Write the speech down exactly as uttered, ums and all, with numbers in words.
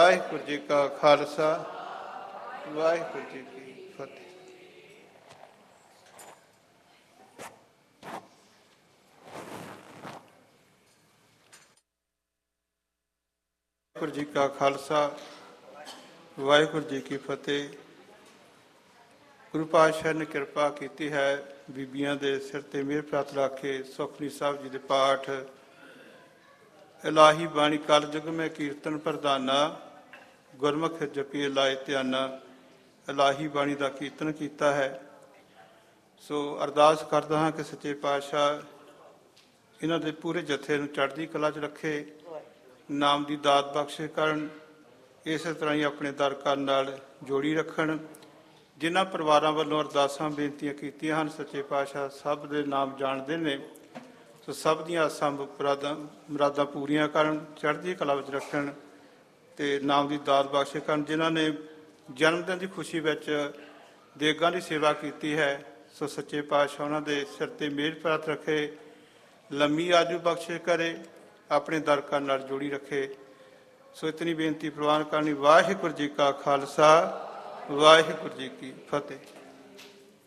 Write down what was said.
ਵਾਹਿਗੁਰੂ ਜੀ ਕਾ ਖਾਲਸਾ ਵਾਹਿਗੁਰੂ ਜੀ ਕੀ ਫਤਿਹ। ਵਾਹਿਗੁਰੂ ਜੀ ਕਾ ਖਾਲਸਾ ਵਾਹਿਗੁਰੂ ਜੀ ਕੀ ਫਤਿਹ। ਗੁਰੂ ਪਾਤਸ਼ਾਹ ਨੇ ਕਿਰਪਾ ਕੀਤੀ ਹੈ, ਬੀਬੀਆਂ ਦੇ ਸਿਰ ਤੇ ਮਿਹਰ ਪ੍ਰਾਪਤ ਰੱਖੇ। ਸੁਖਮਨੀ ਸਾਹਿਬ ਜੀ ਦੇ ਪਾਠ, ਇਲਾਹੀ ਬਾਣੀ ਕਲ ਯੁਗ ਮੈਂ ਕੀਰਤਨ ਪ੍ਰਧਾਨਾ, ਗੁਰਮੁਖ ਜਪੀ ਲਾਏ ਧਿਆਨਾ। ਇਲਾਹੀ ਬਾਣੀ ਦਾ ਕੀਰਤਨ ਕੀਤਾ ਹੈ। ਸੋ ਅਰਦਾਸ ਕਰਦਾ ਹਾਂ ਕਿ ਸੱਚੇ ਪਾਤਸ਼ਾਹ ਇਹਨਾਂ ਦੇ ਪੂਰੇ ਜਥੇ ਨੂੰ ਚੜ੍ਹਦੀ ਕਲਾ 'ਚ ਰੱਖੇ, ਨਾਮ ਦੀ ਦਾਤ ਬਖਸ਼ੇ ਕਰਨ, ਇਸੇ ਤਰ੍ਹਾਂ ਹੀ ਆਪਣੇ ਦਰ ਘਰ ਨਾਲ ਜੋੜੀ ਰੱਖਣ। ਜਿਨ੍ਹਾਂ ਪਰਿਵਾਰਾਂ ਵੱਲੋਂ ਅਰਦਾਸਾਂ ਬੇਨਤੀਆਂ ਕੀਤੀਆਂ ਹਨ, ਸੱਚੇ ਪਾਤਸ਼ਾਹ ਸਭ ਦੇ ਨਾਮ ਜਾਣਦੇ ਨੇ। ਸੋ ਸਭ ਦੀਆਂ ਆਸਾਂ ਮੁਰਾਦਾਂ ਮੁਰਾਦਾਂ ਪੂਰੀਆਂ ਕਰਨ, ਚੜ੍ਹਦੀ ਕਲਾ ਵਿੱਚ ਰੱਖਣ ਅਤੇ ਨਾਮ ਦੀ ਦਾਤ ਬਖਸ਼ੇ ਕਰਨ। ਜਿਨ੍ਹਾਂ ਨੇ ਜਨਮ ਦਿਨ ਦੀ ਖੁਸ਼ੀ ਵਿੱਚ ਦੇਗਾਂ ਦੀ ਸੇਵਾ ਕੀਤੀ ਹੈ, ਸੋ ਸੱਚੇ ਪਾਤਸ਼ਾਹ ਉਹਨਾਂ ਦੇ ਸਿਰ 'ਤੇ ਮਿਹਰ ਪ੍ਰਾਪਤ ਰੱਖੇ, ਲੰਮੀ ਆਜੂ ਬਖਸ਼ੇ ਕਰੇ, ਆਪਣੇ ਦਰ ਘਰ ਨਾਲ ਜੋੜੀ ਰੱਖੇ। ਸੋ ਇਤਨੀ ਬੇਨਤੀ ਪ੍ਰਵਾਨ ਕਰਨੀ। ਵਾਹਿਗੁਰੂ ਜੀ ਕਾ ਖਾਲਸਾ ਵਾਹਿਗੁਰੂ ਜੀ ਕੀ ਫਤਿਹ।